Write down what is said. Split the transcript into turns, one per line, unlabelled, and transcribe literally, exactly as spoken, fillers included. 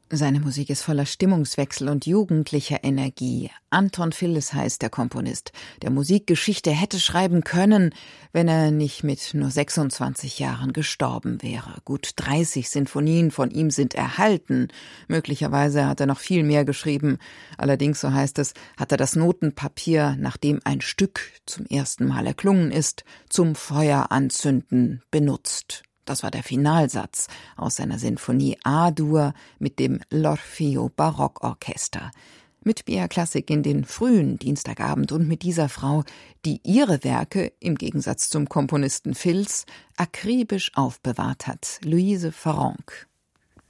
Seine Musik ist voller Stimmungswechsel und jugendlicher Energie. Anton Phillis heißt der Komponist, der Musikgeschichte hätte schreiben können, wenn er nicht mit nur sechsundzwanzig Jahren gestorben wäre. Gut dreißig Sinfonien von ihm sind erhalten. Möglicherweise hat er noch viel mehr geschrieben. Allerdings, so heißt es, hat er das Notenpapier, nachdem ein Stück zum ersten Mal erklungen ist, zum Feueranzünden benutzt. Das war der Finalsatz aus seiner Sinfonie A-Dur mit dem L'Orfeo Barockorchester. Mit B R Klassik in den frühen Dienstagabend und mit dieser Frau, die ihre Werke, im Gegensatz zum Komponisten Fils, akribisch aufbewahrt hat, Louise Farrenc.